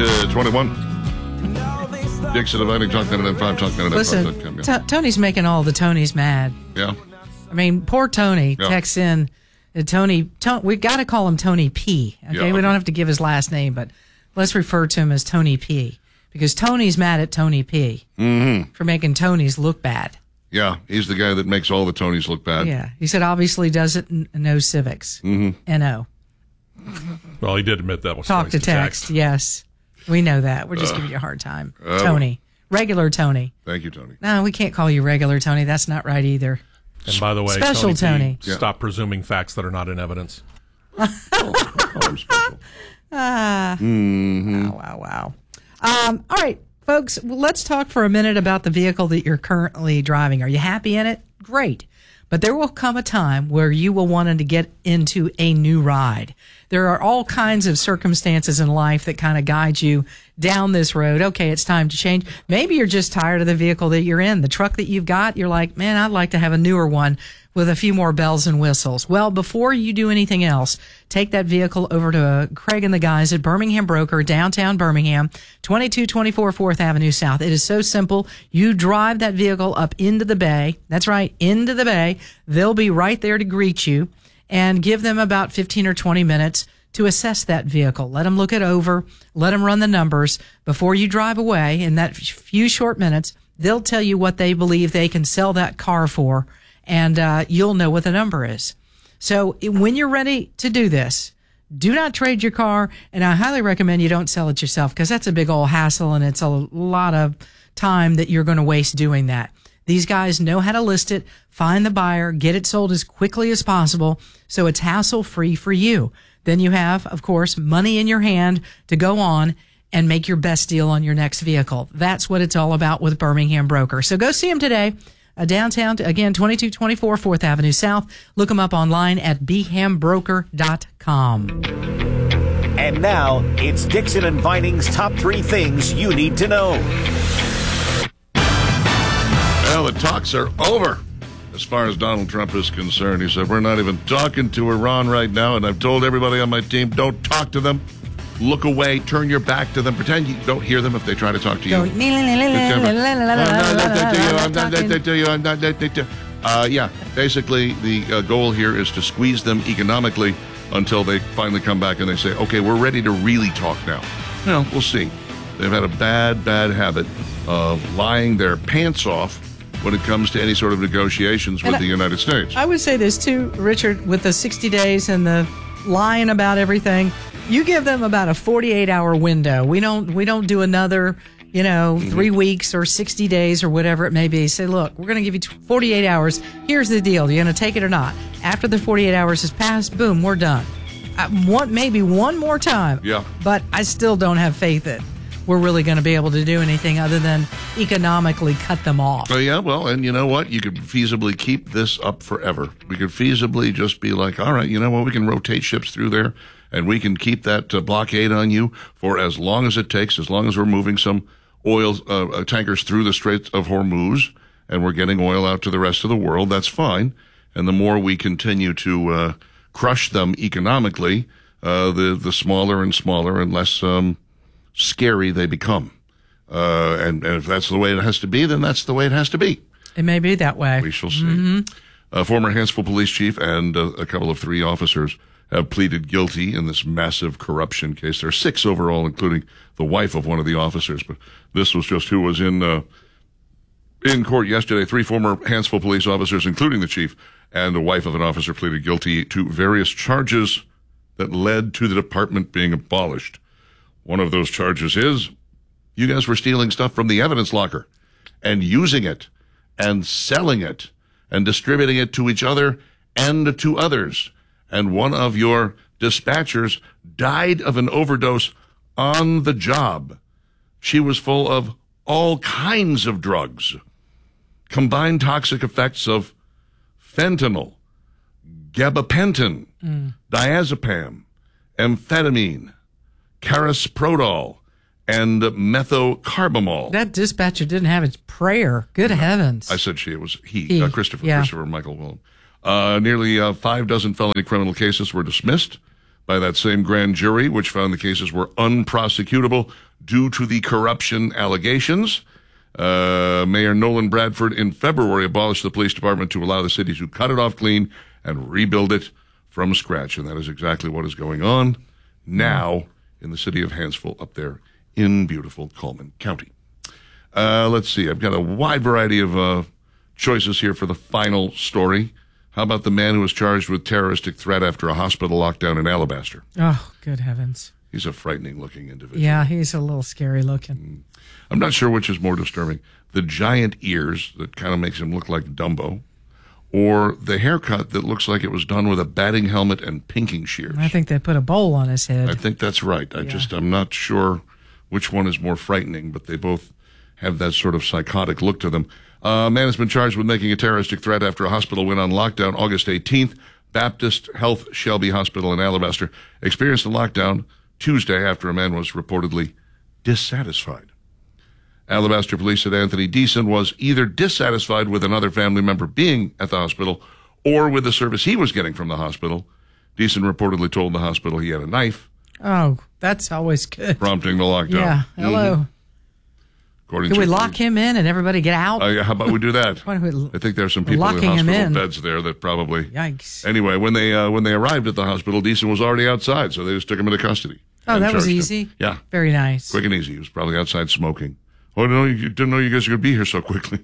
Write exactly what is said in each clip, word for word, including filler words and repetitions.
to twenty-one. Dixon inviting Talk ninety-nine point five, Talk ninety-nine point five. Listen, yeah. t- Tony's making all the Tonys mad. Yeah. I mean, poor Tony yeah. texts in. Uh, Tony, to, we got to call him Tony P. Okay? Yeah, okay, we don't have to give his last name, but let's refer to him as Tony P. Because Tony's mad at Tony P. Mm-hmm. for making Tonys look bad. Yeah, he's the guy that makes all the Tonys look bad. Yeah, he said obviously doesn't know civics. Mm-hmm. N O. Well, he did admit that was talk to to text. text. Yes, we know that. We're just uh, giving you a hard time, uh, Tony. Regular Tony. Thank you, Tony. No, we can't call you regular Tony. That's not right either. And by the way, special Tony, Tony. P, stop yeah. presuming facts that are not in evidence. oh, I'm special. Ah, mm-hmm. Wow, wow, wow. Um, all right, folks, let's talk for a minute about the vehicle that you're currently driving. Are you happy in it? Great. But there will come a time where you will want to get into a new ride. There are all kinds of circumstances in life that kind of guide you down this road. Okay, it's time to change. Maybe you're just tired of the vehicle that you're in. The truck that you've got, you're like, man, I'd like to have a newer one with a few more bells and whistles. Well, before you do anything else, take that vehicle over to Craig and the guys at Birmingham Broker, downtown Birmingham, twenty-two twenty-four fourth Avenue South. It is so simple. You drive that vehicle up into the bay. That's right, into the bay. They'll be right there to greet you, and give them about fifteen or twenty minutes to assess that vehicle. Let them look it over. Let them run the numbers. Before you drive away, in that few short minutes, they'll tell you what they believe they can sell that car for, and uh, you'll know what the number is. So when you're ready to do this, do not trade your car, and I highly recommend you don't sell it yourself, because that's a big old hassle, and it's a lot of time that you're going to waste doing that. These guys know how to list it, find the buyer, get it sold as quickly as possible, so it's hassle-free for you. Then you have, of course, money in your hand to go on and make your best deal on your next vehicle. That's what it's all about with Birmingham Broker. So go see them today. Uh, downtown, again, twenty-two twenty-four fourth Avenue South. Look them up online at b ham broker dot com. And now, it's Dixon and Vining's top three things you need to know. Well, the talks are over as far as Donald Trump is concerned. He said, we're not even talking to Iran right now, and I've told everybody on my team, don't talk to them. Look away, turn your back to them, pretend you don't hear them if they try to talk to you. Uh, yeah, basically the uh, goal here is to squeeze them economically until they finally come back and they say, okay, we're ready to really talk now. Well, we'll see. They've had a bad, bad habit of lying their pants off when it comes to any sort of negotiations with and the I, United States. I would say this too, Richard, with the sixty days and the lying about everything. You give them about a forty-eight hour window. We don't we don't do another, you know, mm-hmm. three weeks or sixty days or whatever it may be. Say, look, we're going to give you forty-eight hours. Here's the deal. You're going to take it or not. After the forty-eight hours has passed, boom, we're done. I want maybe one more time. Yeah. But I still don't have faith that we're really going to be able to do anything other than economically cut them off. Oh, yeah, well, and you know what? You could feasibly keep this up forever. We could feasibly just be like, all right, you know what? We can rotate ships through there, and we can keep that uh, blockade on you for as long as it takes, as long as we're moving some oil uh, tankers through the Strait of Hormuz, and we're getting oil out to the rest of the world. That's fine. And the more we continue to uh, crush them economically, uh, the, the smaller and smaller and less um, scary they become. Uh, and, and if that's the way it has to be, then that's the way it has to be. It may be that way. We shall see. Mm-hmm. Uh, former Hanceville police chief and uh, a couple of three officers have pleaded guilty in this massive corruption case. There are six overall, including the wife of one of the officers. But this was just who was in uh, in court yesterday. Three former Hanceville police officers, including the chief and the wife of an officer, pleaded guilty to various charges that led to the department being abolished. One of those charges is you guys were stealing stuff from the evidence locker and using it and selling it and distributing it to each other and to others. And one of your dispatchers died of an overdose on the job. She was full of all kinds of drugs, combined toxic effects of fentanyl, gabapentin, mm. diazepam, amphetamine, carisoprodol, and methocarbamol. That dispatcher didn't have his prayer. Good no, heavens. I said she. It was he, he uh, Christopher, yeah. Christopher Michael Willem. Uh, nearly uh, five dozen felony criminal cases were dismissed by that same grand jury, which found the cases were unprosecutable due to the corruption allegations. Uh, Mayor Nolan Bradford in February abolished the police department to allow the city to cut it off clean and rebuild it from scratch. And that is exactly what is going on now in the city of Hansville up there in beautiful Coleman County. Uh, let's see. I've got a wide variety of uh, choices here for the final story. How about the man who was charged with terroristic threat after a hospital lockdown in Alabaster? Oh, good heavens. He's a frightening-looking individual. Yeah, he's a little scary looking. I'm not sure which is more disturbing, the giant ears that kind of makes him look like Dumbo, or the haircut that looks like it was done with a batting helmet and pinking shears. I think they put a bowl on his head. I think that's right. I Yeah. just, I'm not sure which one is more frightening, but they both have that sort of psychotic look to them. Uh, a man has been charged with making a terroristic threat after a hospital went on lockdown August eighteenth. Baptist Health Shelby Hospital in Alabaster experienced a lockdown Tuesday after a man was reportedly dissatisfied. Alabaster police said Anthony Deason was either dissatisfied with another family member being at the hospital or with the service he was getting from the hospital. Deason reportedly told the hospital he had a knife, Oh, that's always good. prompting the lockdown. Yeah, hello. Mhm. According Can to we lock him in and everybody get out? Uh, how about we do that? Why don't we- I think there are some people in locking him hospital in. beds there that probably. Yikes. Anyway, when they uh, when they arrived at the hospital, Deason was already outside, so they just took him into custody. Oh, and that was charged him. easy. Yeah, Very nice. quick and easy. He was probably outside smoking. Oh, no, you didn't know you guys were going to be here so quickly.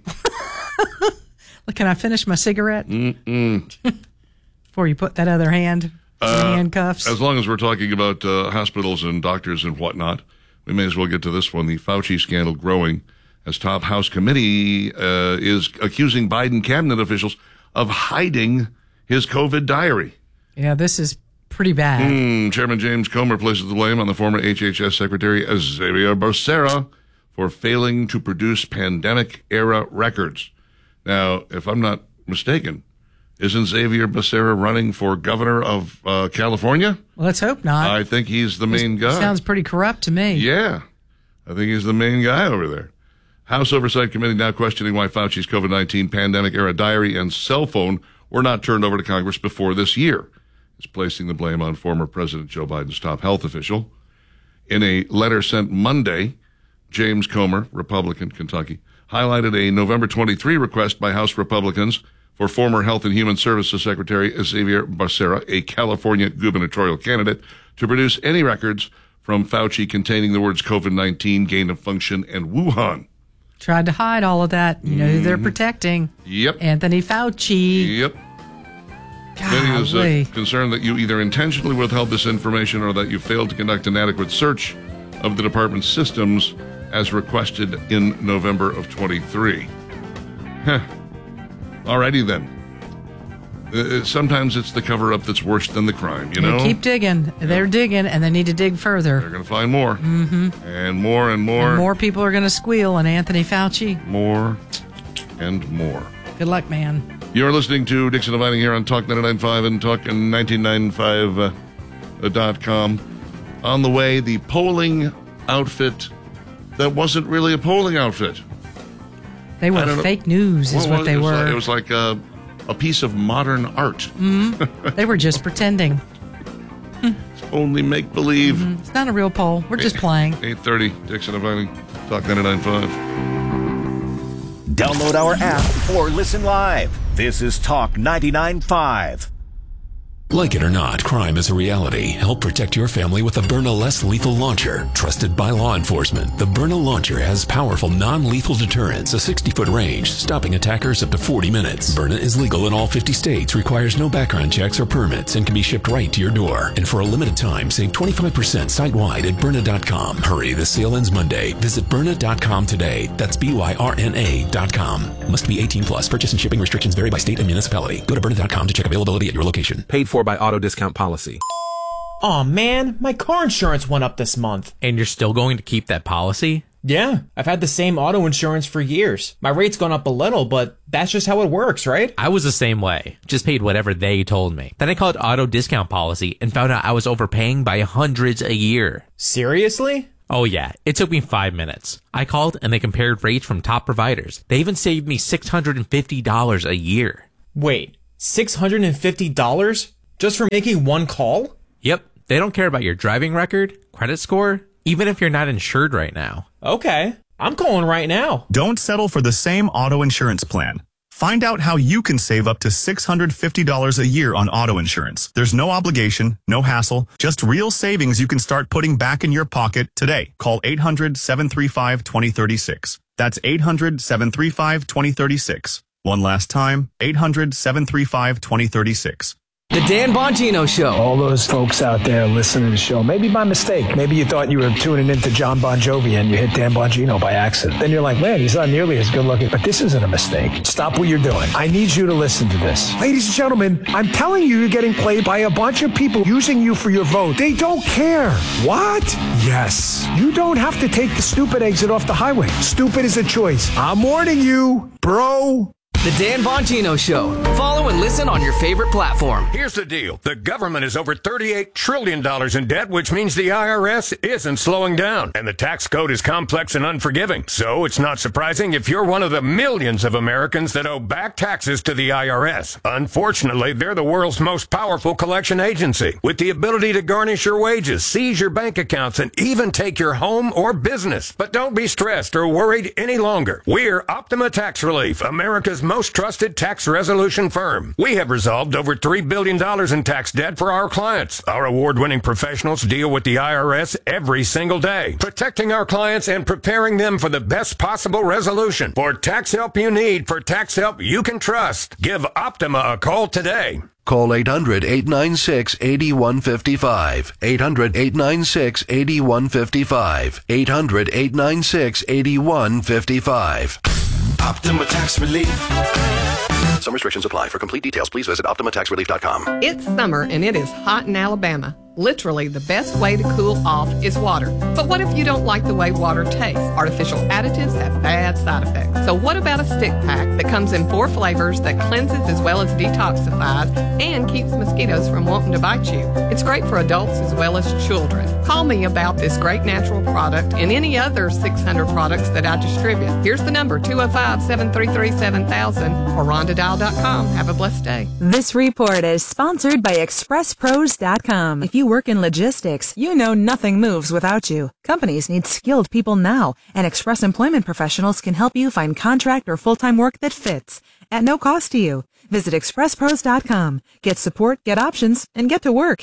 Look, can I finish my cigarette? Mm-mm. Before you put that other hand in the handcuffs. As long as we're talking about uh, hospitals and doctors and whatnot, we may as well get to this one. The Fauci scandal growing as top House committee uh, is accusing Biden cabinet officials of hiding his COVID diary. Yeah, this is pretty bad. Mm, Chairman James Comer places the blame on the former H H S Secretary Xavier Becerra for failing to produce pandemic-era records. Now, if I'm not mistaken, isn't Xavier Becerra running for governor of uh, California? Well, let's hope not. I think he's the main guy. Sounds pretty corrupt to me. Yeah, I think he's the main guy over there. House Oversight Committee now questioning why Fauci's COVID nineteen pandemic-era diary and cell phone were not turned over to Congress before this year. It's placing the blame on former President Joe Biden's top health official. In a letter sent Monday, James Comer, Republican, Kentucky, highlighted a November twenty-third request by House Republicans for former Health and Human Services Secretary Xavier Becerra, a California gubernatorial candidate, to produce any records from Fauci containing the words COVID nineteen, gain of function, and Wuhan. Tried to hide all of that. You know who they're protecting. Yep. Anthony Fauci. Yep. Committee is Golly. uh, concerned that you either intentionally withheld this information or that you failed to conduct an adequate search of the department's systems as requested in November of twenty-three. Huh. Alrighty then. Uh, sometimes it's the cover-up that's worse than the crime, you They know? keep digging. They're digging, and they need to dig further. They're going to find more. Mm-hmm. And more and more. And more people are going to squeal on Anthony Fauci. More and more. Good luck, man. You're listening to Dixon and Vining here on Talk ninety-nine point five and Talk nineteen ninety-five dot com. On the way, the polling outfit that wasn't really a polling outfit. They I were don't know. fake news, is what was- they it was were. Like, it was like a, a piece of modern art. They were just pretending. Only make-believe. It's not a real poll. We're just playing. eight thirty, Dixon and Vining, Talk ninety-nine point five. Download our app or listen live. This is Talk ninety-nine point five. Like it or not, crime is a reality. Help protect your family with the Byrna Less Lethal Launcher. Trusted by law enforcement, the Byrna Launcher has powerful non-lethal deterrence, a sixty-foot range, stopping attackers up to forty minutes. Byrna is legal in all fifty states, requires no background checks or permits, and can be shipped right to your door. And for a limited time, save twenty-five percent site-wide at Byrna dot com. Hurry, the sale ends Monday. Visit Byrna dot com today. That's B Y R N A dot com. Must be eighteen plus. Purchase and shipping restrictions vary by state and municipality. Go to Byrna dot com to check availability at your location. Paid for by auto discount policy. Aw, man, my car insurance went up this month. And you're still going to keep that policy? Yeah, I've had the same auto insurance for years. My rate's gone up a little, but that's just how it works, right? I was the same way. Just paid whatever they told me. Then I called auto discount policy and found out I was overpaying by hundreds a year. Seriously? Oh yeah, it took me five minutes. I called and they compared rates from top providers. They even saved me six hundred fifty dollars a year. Wait, six hundred fifty dollars? Just for making one call? Yep, They don't care about your driving record, credit score, even if you're not insured right now. Okay, I'm calling right now. Don't settle for the same auto insurance plan. Find out how you can save up to six hundred fifty dollars a year on auto insurance. There's no obligation, no hassle, just real savings you can start putting back in your pocket today. Call eight hundred, seven three five, two zero three six. That's eight hundred, seven three five, two zero three six. One last time, eight hundred, seven three five, two zero three six. The Dan Bongino Show. All those folks out there listening to the show, maybe by mistake. Maybe you thought you were tuning into John Bon Jovi and you hit Dan Bongino by accident. Then you're like, man, he's not nearly as good looking. But this isn't a mistake. Stop what you're doing. I need you to listen to this. Ladies and gentlemen, I'm telling you, you're getting played by a bunch of people using you for your vote. They don't care. What? Yes. You don't have to take the stupid exit off the highway. Stupid is a choice. I'm warning you, bro. The Dan Bongino Show. Follow and listen on your favorite platform. Here's the deal. The government is over thirty-eight trillion dollars in debt, which means the I R S isn't slowing down. And the tax code is complex and unforgiving. So it's not surprising if you're one of the millions of Americans that owe back taxes to the I R S. Unfortunately, they're the world's most powerful collection agency, with the ability to garnish your wages, seize your bank accounts, and even take your home or business. But don't be stressed or worried any longer. We're Optima Tax Relief, America's most trusted tax resolution firm. We have resolved over three billion dollars in tax debt for our clients. Our award-winning professionals deal with the I R S every single day, protecting our clients and preparing them for the best possible resolution. For tax help you need, for tax help you can trust, give Optima a call today. Call eight hundred, eight nine six, eight one five five. eight hundred, eight nine six, eight one five five. eight hundred, eight nine six, eight one five five. Optima Tax Relief. Some restrictions apply. For complete details, please visit optima tax relief dot com. It's summer and it is hot in Alabama. Literally, the best way to cool off is water. But what if you don't like the way water tastes? Artificial additives have bad side effects. So what about a stick pack that comes in four flavors that cleanses as well as detoxifies and keeps mosquitoes from wanting to bite you? It's great for adults as well as children. Call me about this great natural product and any other six hundred products that I distribute. Here's the number, two oh five, seven three three, seven thousand or rhonda dial dot com. Have a blessed day. This report is sponsored by express pros dot com. If you work in logistics, you know nothing moves without you. Companies need skilled people now, and Express Employment Professionals can help you find contract or full-time work that fits at no cost to you. Visit express pros dot com. Get support, get options, and get to work.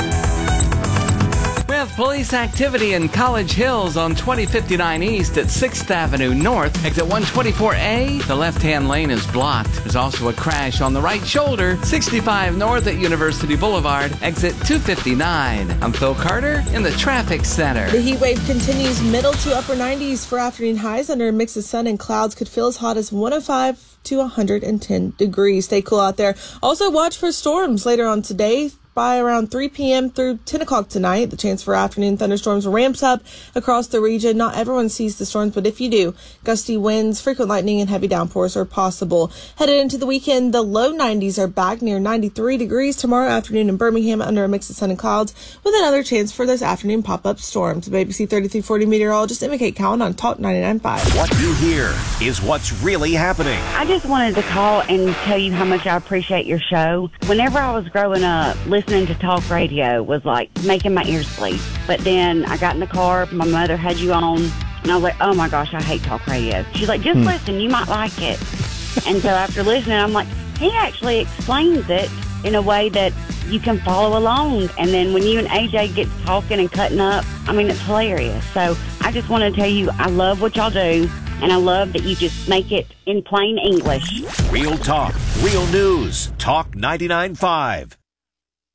With police activity in College Hills on twenty fifty-nine East at sixth Avenue North, exit one twenty-four A, the left-hand lane is blocked. There's also a crash on the right shoulder, sixty-five North at University Boulevard, exit two fifty-nine. I'm Phil Carter in the traffic center. The heat wave continues, middle to upper nineties for afternoon highs under a mix of sun and clouds. Could feel as hot as one oh five to one hundred ten degrees. Stay cool out there. Also watch for storms later on today. By around three p.m. through ten o'clock tonight, the chance for afternoon thunderstorms ramps up across the region. Not everyone sees the storms, but if you do, gusty winds, frequent lightning, and heavy downpours are possible. Headed into the weekend, the low nineties are back near ninety-three degrees tomorrow afternoon in Birmingham under a mix of sun and clouds with another chance for those afternoon pop-up storms. The A B C thirty-three forty meteorologist Emma Kate Cowan on Talk ninety-nine point five. What you hear is what's really happening. I just wanted to call and tell you how much I appreciate your show. Whenever I was growing up, listening to talk radio was like making my ears bleed. But then I got in the car, my mother had you on, and I was like, oh my gosh, I hate talk radio. She's like, just hmm. listen, you might like it. And so after listening, I'm like, he actually explains it in a way that you can follow along. And then when you and A J get talking and cutting up, I mean, it's hilarious. So I just want to tell you, I love what y'all do. And I love that you just make it in plain English. Real talk, real news. Talk ninety-nine point five.